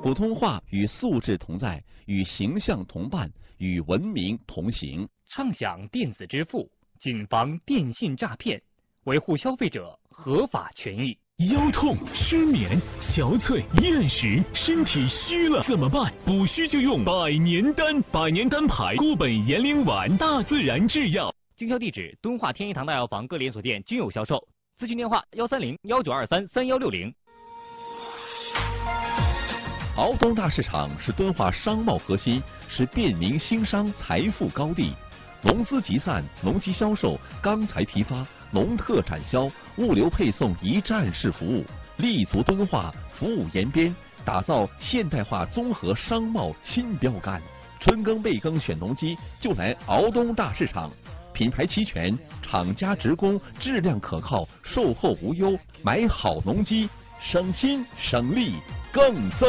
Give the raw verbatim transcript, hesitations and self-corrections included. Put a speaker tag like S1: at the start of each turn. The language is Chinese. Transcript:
S1: 普通话与素质同在，与形象同伴，与文明同行。
S2: 畅享电子支付，谨防电信诈骗，维护消费者合法权益。
S3: 腰痛、失眠、憔悴、厌食，身体虚了怎么办？补虚就用百年丹，百年丹牌固本延龄丸，大自然制药。
S2: 经销地址：敦化天一堂大药房各连锁店均有销售。咨询电话：幺三零幺九二三三幺六零。
S1: 敖东大市场是敦化商贸核心，是便民兴商财富高地。农资集散、农机销售、钢材批发、农特产销、物流配送一站式服务，立足敦化，服务延边，打造现代化综合商贸新标杆。春耕备耕选农机就来敖东大市场，品牌齐全，厂家直供，质量可靠，售后无忧，买好农机省心省力更增。